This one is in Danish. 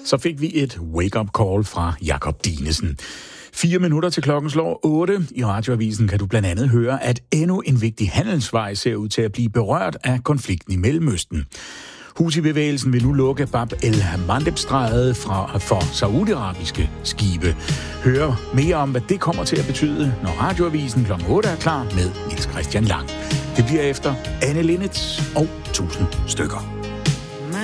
Så fik vi et wake-up call fra Jakob Dinesen. 4 minutter til klokken slår 8. I Radioavisen kan du blandt andet høre, at endnu en vigtig handelsvej ser ud til at blive berørt af konflikten i Mellemøsten. Houthi-bevægelsen vil nu lukke Bab el-Mandeb-strædet for saudiarabiske skibe. Hør mere om, hvad det kommer til at betyde, når Radioavisen kl. 8 er klar med Niels Christian Lang. Det bliver efter Anne Linnets og 1000 stykker.